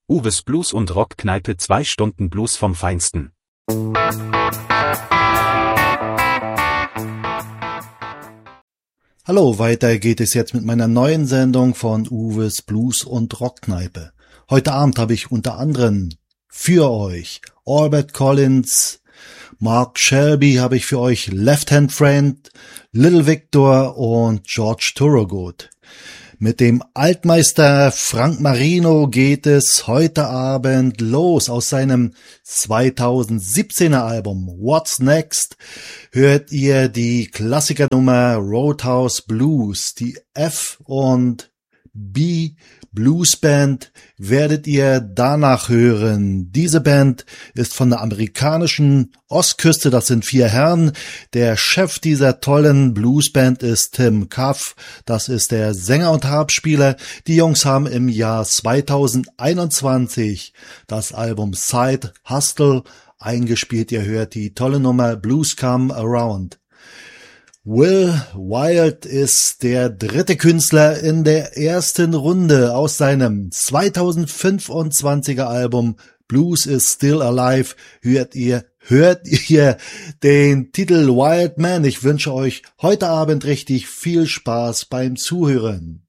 Uwes Blues und Rockkneipe, 2 Stunden Blues vom Feinsten. Hallo, weiter geht es jetzt mit meiner neuen Sendung von Uwes Blues und Rockkneipe. Heute Abend habe ich unter anderem für euch Albert Collins, Mark Shelby habe ich für euch, Left Hand Friend, Little Victor und George Thorogood. Mit dem Altmeister Frank Marino geht es heute Abend los. Aus seinem 2017er Album What's Next hört ihr die Klassikernummer Roadhouse Blues. Die F und B Blues Band werdet ihr danach hören. Diese Band ist von der amerikanischen Ostküste, das sind 4 Herren. Der Chef dieser tollen Bluesband ist Tim Cuff, das ist der Sänger und Harpspieler. Die Jungs haben im Jahr 2021 das Album Side Hustle eingespielt. Ihr hört die tolle Nummer Blues Come Around. Will Wild ist der dritte Künstler in der ersten Runde. Aus seinem 2025er Album Blues is Still Alive hört ihr den Titel Wild Man. Ich wünsche euch heute Abend richtig viel Spaß beim Zuhören.